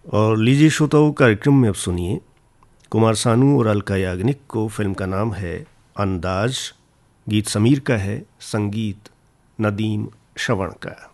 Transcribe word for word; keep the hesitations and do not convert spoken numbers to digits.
और लीजिए श्रोताओं, कार्यक्रम में अब सुनिए कुमार सानू और अलका याग्निक को। फिल्म का नाम है अंदाज, गीत समीर का है, संगीत नदीम श्रवण का।